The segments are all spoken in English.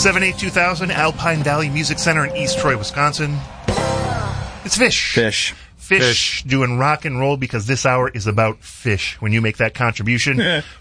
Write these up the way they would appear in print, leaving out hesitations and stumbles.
782,000 Alpine Valley Music Center in East Troy, Wisconsin. It's Fish. Fish doing rock and roll because this hour is about fish. When you make that contribution,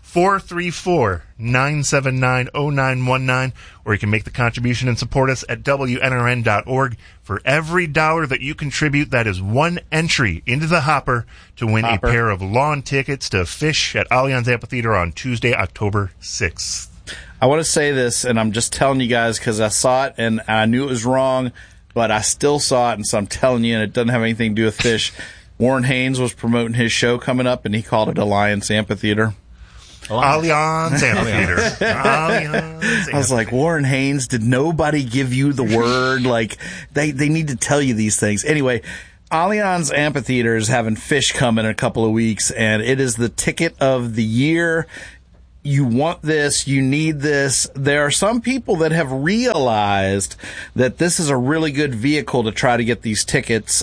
434-979-0919, or you can make the contribution and support us at WNRN.org. For every dollar that you contribute, that is one entry into the hopper to win a pair of lawn tickets to Fish at Allianz Amphitheater on Tuesday, October 6th. I want to say this, and I'm just telling you guys because I saw it and I knew it was wrong, but I still saw it, and so I'm telling you, and it doesn't have anything to do with Fish. Warren Haynes was promoting his show coming up, and he called it Alliance Amphitheater. Allianz Amphitheater. I was like, Warren Haynes, did nobody give you the word? Like, they need to tell you these things. Anyway, Allianz Amphitheater is having Fish come in a couple of weeks, and it is the ticket of the year. You want this, you need this. There are some people that have realized that this is a really good vehicle to try to get these tickets.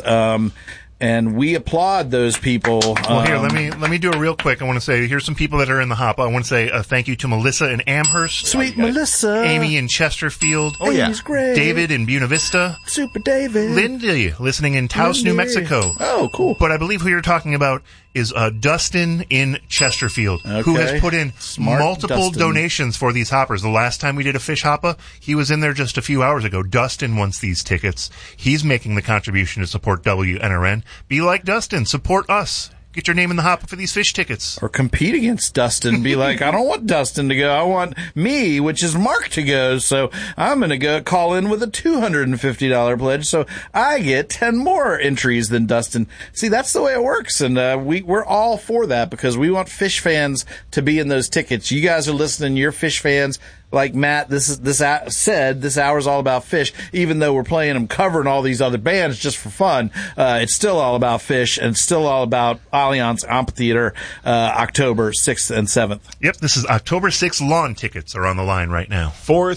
And we applaud those people. Well, here, let me do it real quick. I want to say, here's some people that are in the hop. I want to say thank you to Melissa in Amherst. Sweet Melissa. Amy in Chesterfield. Oh, yeah. Amy's great. David in Buena Vista. Super David. Lindy, listening in Taos, New Mexico. Oh, cool. But I believe who you're talking about is Dustin in Chesterfield, who has put in multiple donations for these hoppers. The last time we did a Fish hopper, he was in there just a few hours ago. Dustin wants these tickets. He's making the contribution to support WNRN. Be like Dustin. Support us. Get your name in the hopper for these Fish tickets. Or compete against Dustin. Be like, I don't want Dustin to go. I want me, which is Mark, to go. So I'm going to go call in with a $250 pledge. So I get 10 more entries than Dustin. See, that's the way it works. And we're all for that because we want Fish fans to be in those tickets. You guys are listening. You're Fish fans. Like Matt, this hour's all about Fish. Even though we're playing them covering all these other bands just for fun, it's still all about Fish, and it's still all about Allianz Amphitheater, October 6th and 7th. Yep, this is October 6th. Lawn tickets are on the line right now.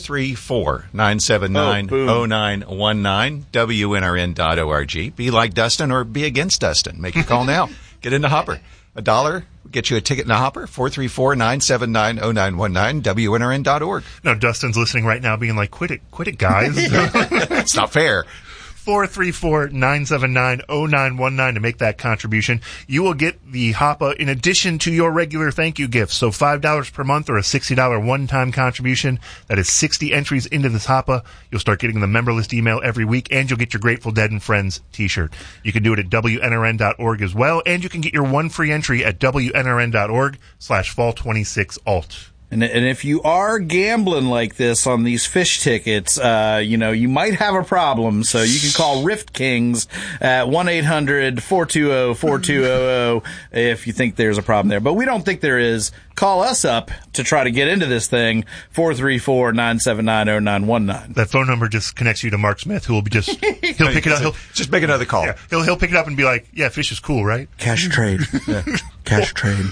434-979-0919, WNRN.org. Be like Dustin or be against Dustin. Make your call now. Get in the hopper. $1 get you a ticket in the hopper. 434-979-0919, WNRN.org. No, Dustin's listening right now being like, quit it, guys. It's not fair. 434-979-0919 to make that contribution. You will get the hopper in addition to your regular thank you gifts. So $5 per month or a $60 one-time contribution. That is 60 entries into this hopper. You'll start getting the member list email every week, and you'll get your Grateful Dead and Friends t-shirt. You can do it at WNRN.org as well, and you can get your one free entry at WNRN.org/fall26alt. And if you are gambling like this on these Fish tickets, you might have a problem. So you can call Rift Kings at 1-800-420-4200 if you think there's a problem there. But we don't think there is. Call us up to try to get into this thing, 434-979-0919. That phone number just connects you to Mark Smith, who will be he'll pick it up. He'll just make another call. Yeah, he'll pick it up and be like, yeah, Fish is cool, right? Cash trade. Cash trade.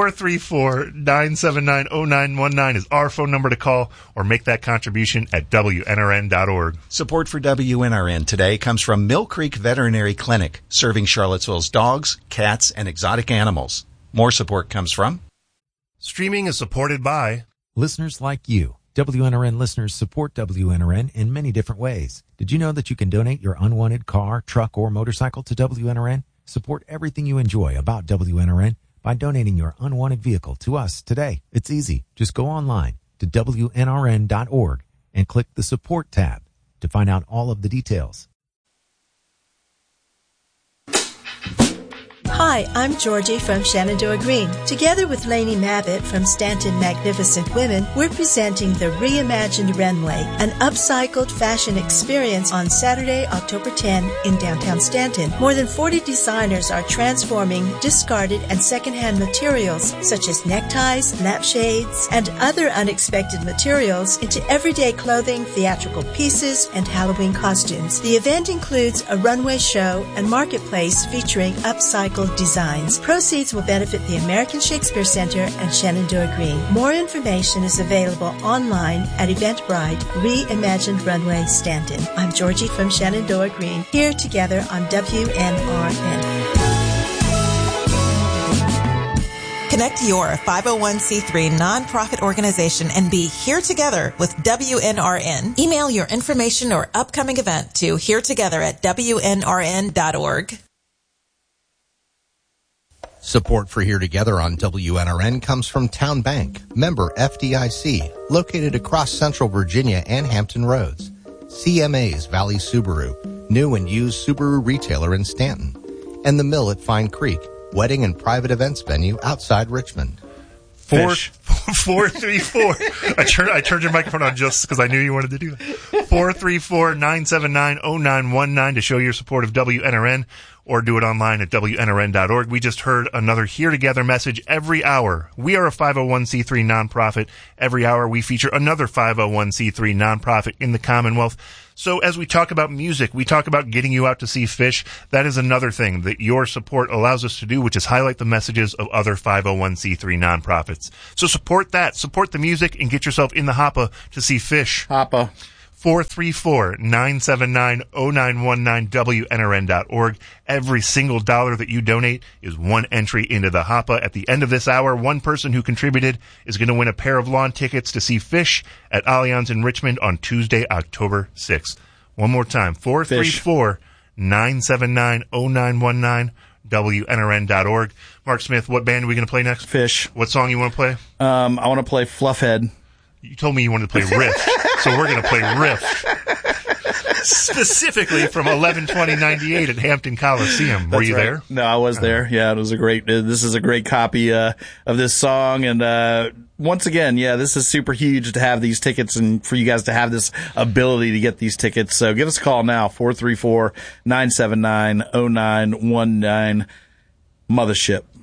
434-979-0919 is our phone number to call, or make that contribution at WNRN.org. Support for WNRN today comes from Mill Creek Veterinary Clinic, serving Charlottesville's dogs, cats, and exotic animals. More support comes from... Streaming is supported by... listeners like you. WNRN listeners support WNRN in many different ways. Did you know that you can donate your unwanted car, truck, or motorcycle to WNRN? Support everything you enjoy about WNRN by donating your unwanted vehicle to us today. It's easy. Just go online to WNRN.org and click the Support tab to find out all of the details. Hi, I'm Georgie from Shenandoah Green. Together with Lainey Mabbitt from Stanton Magnificent Women, we're presenting the Reimagined Runway, an upcycled fashion experience on Saturday, October 10 in downtown Stanton. More than 40 designers are transforming discarded and secondhand materials such as neckties, lampshades, and other unexpected materials into everyday clothing, theatrical pieces, and Halloween costumes. The event includes a runway show and marketplace featuring upcycled designs. Proceeds will benefit the American Shakespeare Center and Shenandoah Green. More information is available online at Eventbrite Reimagined Runway Stanton. I'm Georgie from Shenandoah Green, here together on WNRN. Connect your 501c3 nonprofit organization and be here together with WNRN. Email your information or upcoming event to heretogether@WNRN.org. Support for Here Together on WNRN comes from Town Bank, member FDIC, located across Central Virginia and Hampton Roads. CMA's Valley Subaru, new and used Subaru retailer in Stanton. And The Mill at Fine Creek, wedding and private events venue outside Richmond. 434. I turned your microphone on just because I knew you wanted to do that. 434-979-0919 to show your support of WNRN, or do it online at WNRN.org. We just heard another Here Together message every hour. We are a 501c3 nonprofit. Every hour we feature another 501c3 nonprofit in the Commonwealth. So as we talk about music, we talk about getting you out to see Phish. That is another thing that your support allows us to do, which is highlight the messages of other 501c3 nonprofits. So support that. Support the music and get yourself in the hoppa to see Phish. Hoppa. 434-979-0919, WNRN.org. Every single dollar that you donate is one entry into the hoppa. At the end of this hour, one person who contributed is going to win a pair of lawn tickets to see Phish at Allianz in Richmond on Tuesday, October 6th. One more time, 434-979-0919, WNRN.org. Mark Smith, what band are we going to play next? Phish. What song you want to play? I want to play Fluffhead. You told me you wanted to play Riff, so we're going to play Riff. Specifically from 11/20/98 at Hampton Coliseum. Were you there? No, I was there. Yeah, it was this is a great copy of this song. And once again, yeah, this is super huge to have these tickets and for you guys to have this ability to get these tickets. So give us a call now, 434-979-0919, Mothership.